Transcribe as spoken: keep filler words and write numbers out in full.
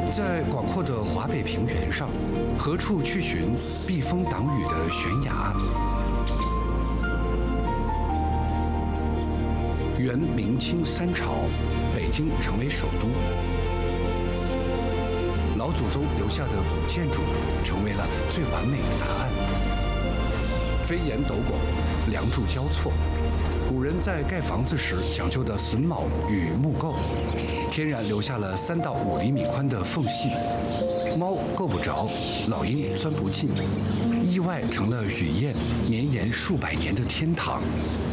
在广阔的华北平原上，何处去寻避风挡雨的悬崖？元、明、清三朝，北京成为首都。老祖宗留下的古建筑，成为了最完美的答案。飞檐斗拱，梁柱交错。古人在盖房子时讲究的榫卯与木构，天然留下了三到五厘米宽的缝隙，猫够不着，老鹰钻不进，意外成了雨燕绵延数百年的天堂。